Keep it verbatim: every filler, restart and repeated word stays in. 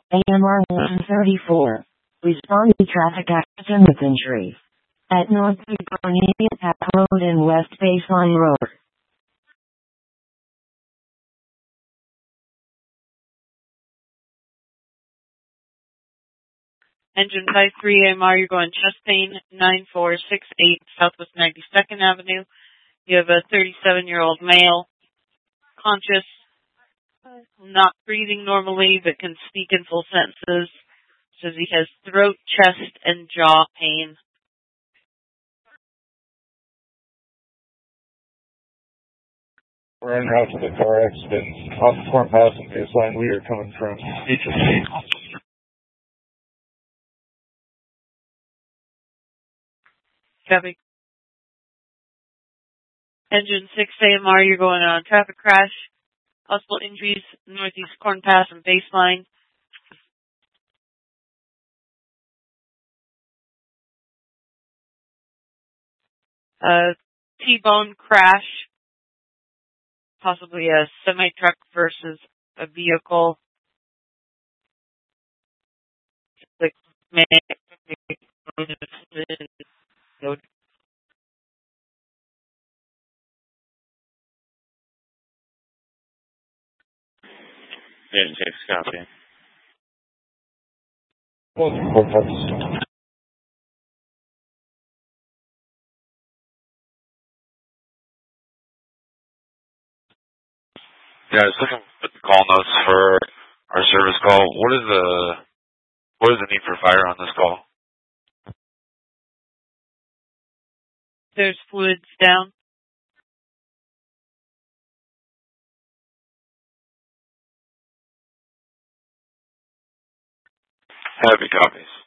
A M R one thirty-four. Respond to traffic accident with injury. At North Big Pack Road and West Baseline Road. Engine type three A M R, you're going chest pain, nine four six eight Southwest ninety-second Avenue. You have a thirty-seven-year-old male, conscious, not breathing normally, but can speak in full sentences. Says he has throat, chest, and jaw pain. We're en route to the car accident. Off the Corn Pass and baseline, we are coming from each of the Copy. Engine six A M R, you're going on traffic crash. Possible injuries, Northeast Corn Pass and baseline. Uh, T-bone crash. Possibly a semi-truck versus a vehicle. Like, Engine six, copy. both Corn Pass. Yeah, I was looking at the call notes for our service call. What is the what is the need for fire on this call? there's fluids down. Heavy copies.